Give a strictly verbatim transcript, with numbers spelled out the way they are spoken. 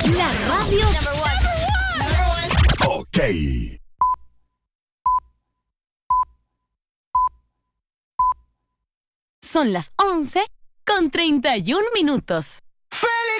La radio. Ok. Son las once con treinta y un minutos.